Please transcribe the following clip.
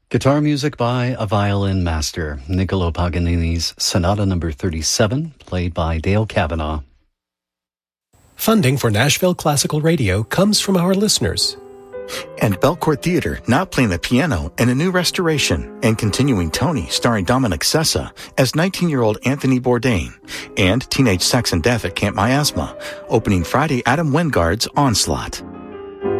Guitar music by a violin master, Niccolo Paganini's Sonata No. 37, played by Dale Kavanaugh. Funding for Nashville Classical Radio comes from our listeners. And Belcourt Theater now playing the piano in a new restoration, and Continuing Tony starring Dominic Sessa as 19-year-old Anthony Bourdain, and Teenage Sex and Death at Camp Miasma, opening Friday Adam Wingard's Onslaught.